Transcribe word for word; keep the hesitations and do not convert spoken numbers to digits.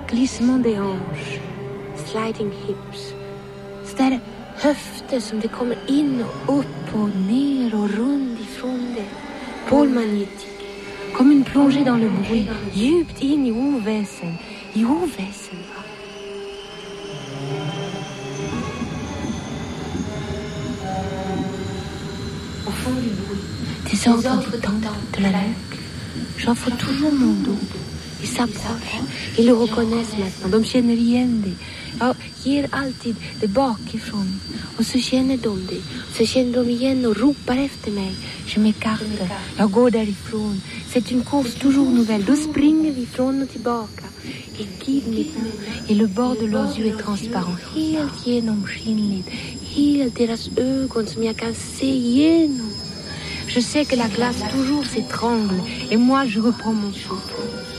glissement des hanches, sliding hips. Så där höfter som det kommer in och upp och ner och runt ifrån det. Pôle magnétique, comme une plongée dans le bruit, djupt in i oväsen, i oväsen. Au fond du bruit, des ordres du temps, de la nuque. J'en fais toujours mon dos. Ils s'approchent, ils le reconnaissent maintenant. De känner igen det. Jag ger alltid det bakifrån. Och så känner de det. Så känner de igen och ropar efter mig. Je m'écarte. Jag går därifrån. C'est une course toujours nouvelle. Då springer vi från och tillbaka. Ils guident mes pas. Et le bord de leurs yeux est transparent. Helt genomskinligt. Helt deras ögon som jag kan se igenom. Je sais que la glace toujours s'étrangle. Et moi, je reprends mon souffle.